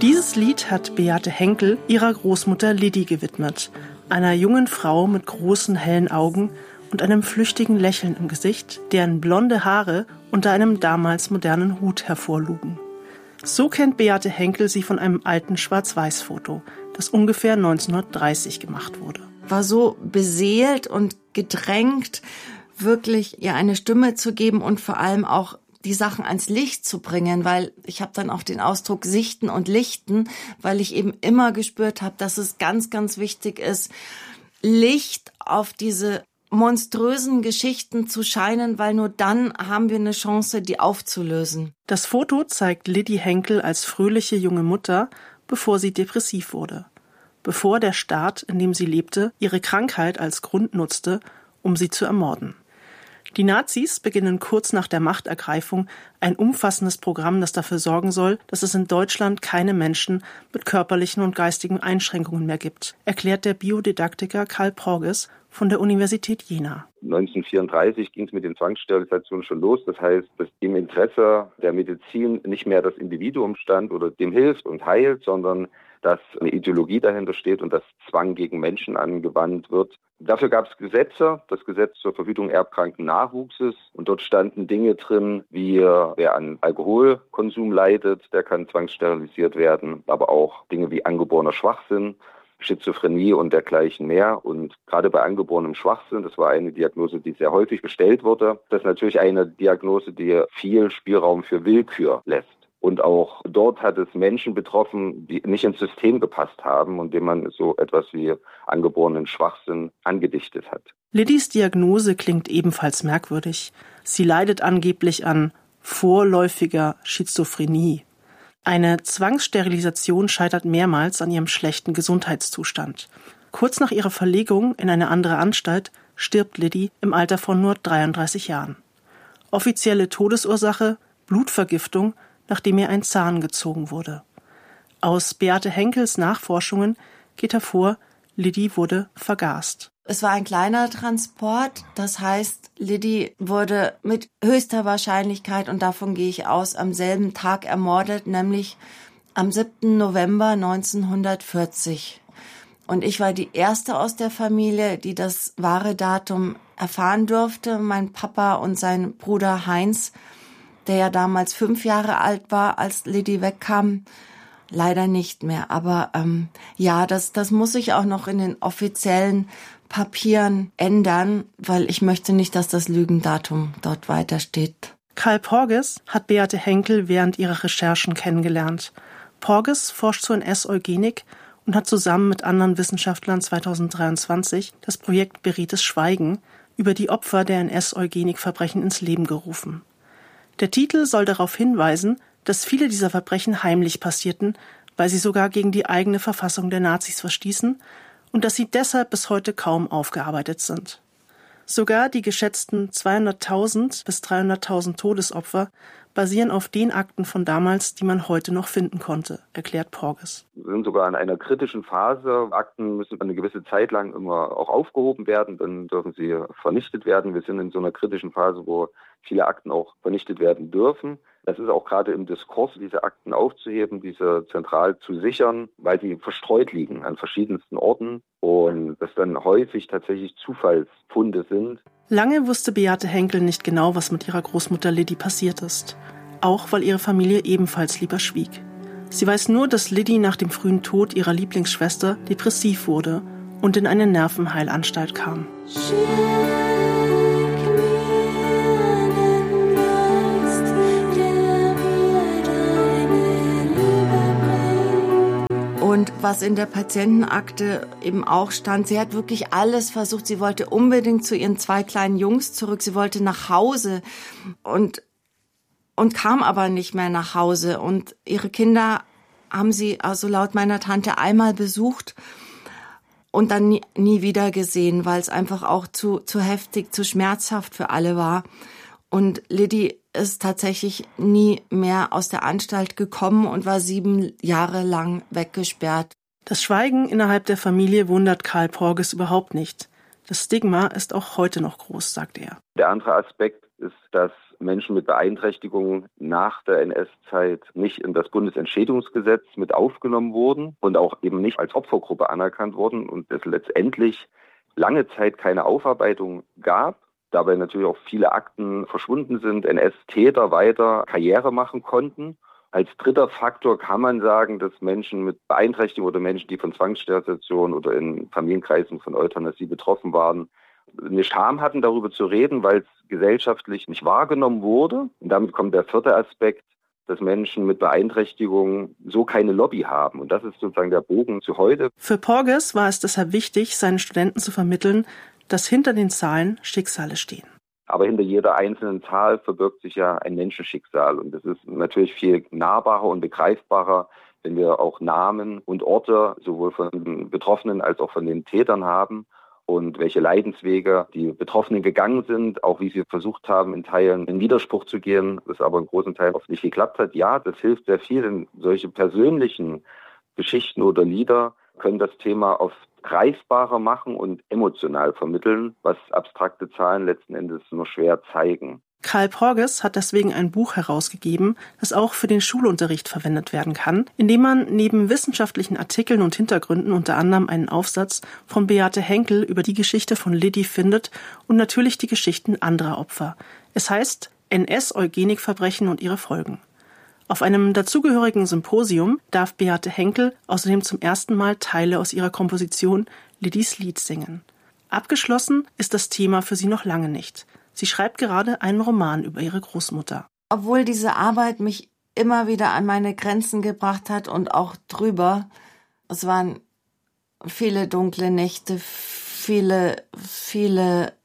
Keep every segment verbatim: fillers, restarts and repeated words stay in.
Dieses Lied hat Beate Henkel ihrer Großmutter Liddy gewidmet, einer jungen Frau mit großen hellen Augen und einem flüchtigen Lächeln im Gesicht, deren blonde Haare unter einem damals modernen Hut hervorlugen. So kennt Beate Henkel sie von einem alten Schwarz-Weiß-Foto, das ungefähr neunzehnhundertdreißig gemacht wurde. War so beseelt und gedrängt, wirklich ihr eine Stimme zu geben und vor allem auch die Sachen ans Licht zu bringen, weil ich habe dann auch den Ausdruck sichten und lichten, weil ich eben immer gespürt habe, dass es ganz, ganz wichtig ist, Licht auf diese monströsen Geschichten zu scheinen, weil nur dann haben wir eine Chance, die aufzulösen. Das Foto zeigt Liddy Henkel als fröhliche junge Mutter, bevor sie depressiv wurde. Bevor der Staat, in dem sie lebte, ihre Krankheit als Grund nutzte, um sie zu ermorden. Die Nazis beginnen kurz nach der Machtergreifung ein umfassendes Programm, das dafür sorgen soll, dass es in Deutschland keine Menschen mit körperlichen und geistigen Einschränkungen mehr gibt, erklärt der Biodidaktiker Karl Porges von der Universität Jena. neunzehnhundertvierunddreißig ging es mit den Zwangssterilisationen schon los. Das heißt, dass im Interesse der Medizin nicht mehr das Individuum stand oder dem hilft und heilt, sondern dass eine Ideologie dahinter steht und dass Zwang gegen Menschen angewandt wird. Dafür gab es Gesetze, das Gesetz zur Verhütung erbkranken Nachwuchses. Und dort standen Dinge drin, wie wer an Alkoholkonsum leidet, der kann zwangssterilisiert werden, aber auch Dinge wie angeborener Schwachsinn, Schizophrenie und dergleichen mehr. Und gerade bei angeborenem Schwachsinn, das war eine Diagnose, die sehr häufig gestellt wurde, das ist natürlich eine Diagnose, die viel Spielraum für Willkür lässt. Und auch dort hat es Menschen betroffen, die nicht ins System gepasst haben und denen man so etwas wie angeborenen Schwachsinn angedichtet hat. Liddys Diagnose klingt ebenfalls merkwürdig. Sie leidet angeblich an vorläufiger Schizophrenie. Eine Zwangssterilisation scheitert mehrmals an ihrem schlechten Gesundheitszustand. Kurz nach ihrer Verlegung in eine andere Anstalt stirbt Liddy im Alter von nur dreiunddreißig Jahren. Offizielle Todesursache: Blutvergiftung, nachdem ihr ein Zahn gezogen wurde. Aus Beate Henkels Nachforschungen geht hervor, Liddy wurde vergast. Es war ein kleiner Transport, das heißt, Liddy wurde mit höchster Wahrscheinlichkeit, und davon gehe ich aus, am selben Tag ermordet, nämlich am siebten November neunzehnhundertvierzig. Und ich war die erste aus der Familie, die das wahre Datum erfahren durfte. Mein Papa und sein Bruder Heinz, der ja damals fünf Jahre alt war, als Liddy wegkam, leider nicht mehr. Aber ähm, ja, das, das muss ich auch noch in den offiziellen Papieren ändern, weil ich möchte nicht, dass das Lügendatum dort weiter steht. Karl Porges hat Beate Henkel während ihrer Recherchen kennengelernt. Porges forscht zur N S-Eugenik und hat zusammen mit anderen Wissenschaftlern zweitausenddreiundzwanzig das Projekt Beredtes Schweigen über die Opfer der N S-Eugenik-Verbrechen ins Leben gerufen. Der Titel soll darauf hinweisen, dass viele dieser Verbrechen heimlich passierten, weil sie sogar gegen die eigene Verfassung der Nazis verstießen und dass sie deshalb bis heute kaum aufgearbeitet sind. Sogar die geschätzten zweihunderttausend bis dreihunderttausend Todesopfer basieren auf den Akten von damals, die man heute noch finden konnte, erklärt Porges. Wir sind sogar in einer kritischen Phase. Akten müssen eine gewisse Zeit lang immer auch aufgehoben werden, dann dürfen sie vernichtet werden. Wir sind in so einer kritischen Phase, wo viele Akten auch vernichtet werden dürfen. Das ist auch gerade im Diskurs, diese Akten aufzuheben, diese zentral zu sichern, weil sie verstreut liegen an verschiedensten Orten und das dann häufig tatsächlich Zufallsfunde sind. Lange wusste Beate Henkel nicht genau, was mit ihrer Großmutter Liddy passiert ist. Auch weil ihre Familie ebenfalls lieber schwieg. Sie weiß nur, dass Liddy nach dem frühen Tod ihrer Lieblingsschwester depressiv wurde und in eine Nervenheilanstalt kam. Und was in der Patientenakte eben auch stand, sie hat wirklich alles versucht. Sie wollte unbedingt zu ihren zwei kleinen Jungs zurück. Sie wollte nach Hause und, und kam aber nicht mehr nach Hause. Und ihre Kinder haben sie, also laut meiner Tante, einmal besucht und dann nie, nie wieder gesehen, weil es einfach auch zu, zu heftig, zu schmerzhaft für alle war. Und Liddy ist tatsächlich nie mehr aus der Anstalt gekommen und war sieben Jahre lang weggesperrt. Das Schweigen innerhalb der Familie wundert Karl Porges überhaupt nicht. Das Stigma ist auch heute noch groß, sagt er. Der andere Aspekt ist, dass Menschen mit Beeinträchtigungen nach der N S-Zeit nicht in das Bundesentschädigungsgesetz mit aufgenommen wurden und auch eben nicht als Opfergruppe anerkannt wurden und es letztendlich lange Zeit keine Aufarbeitung gab. Dabei natürlich auch viele Akten verschwunden sind, N S-Täter weiter Karriere machen konnten. Als dritter Faktor kann man sagen, dass Menschen mit Beeinträchtigung oder Menschen, die von Zwangssterilisation oder in Familienkreisen von Euthanasie betroffen waren, eine Scham hatten, darüber zu reden, weil es gesellschaftlich nicht wahrgenommen wurde. Und damit kommt der vierte Aspekt, dass Menschen mit Beeinträchtigungen so keine Lobby haben. Und das ist sozusagen der Bogen zu heute. Für Porges war es deshalb wichtig, seinen Studenten zu vermitteln, dass hinter den Zahlen Schicksale stehen. Aber hinter jeder einzelnen Zahl verbirgt sich ja ein Menschenschicksal. Und das ist natürlich viel nahbarer und begreifbarer, wenn wir auch Namen und Orte sowohl von den Betroffenen als auch von den Tätern haben und welche Leidenswege die Betroffenen gegangen sind, auch wie sie versucht haben, in Teilen in Widerspruch zu gehen, das aber in großen Teilen oft nicht geklappt hat. Ja, das hilft sehr viel, denn solche persönlichen Geschichten oder Lieder können das Thema oft greifbarer machen und emotional vermitteln, was abstrakte Zahlen letzten Endes nur schwer zeigen. Karl Porges hat deswegen ein Buch herausgegeben, das auch für den Schulunterricht verwendet werden kann, indem man neben wissenschaftlichen Artikeln und Hintergründen unter anderem einen Aufsatz von Beate Henkel über die Geschichte von Liddy findet und natürlich die Geschichten anderer Opfer. Es heißt N S-Eugenikverbrechen und ihre Folgen. Auf einem dazugehörigen Symposium darf Beate Henkel außerdem zum ersten Mal Teile aus ihrer Komposition Liddys Lied singen. Abgeschlossen ist das Thema für sie noch lange nicht. Sie schreibt gerade einen Roman über ihre Großmutter. Obwohl diese Arbeit mich immer wieder an meine Grenzen gebracht hat und auch drüber, es waren viele dunkle Nächte, viele, viele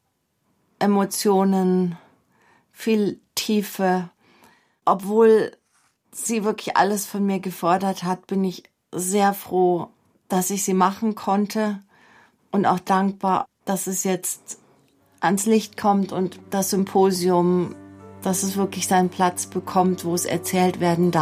Emotionen, viel Tiefe. Obwohl sie wirklich alles von mir gefordert hat, bin ich sehr froh, dass ich sie machen konnte und auch dankbar, dass es jetzt ans Licht kommt und das Symposium, dass es wirklich seinen Platz bekommt, wo es erzählt werden darf.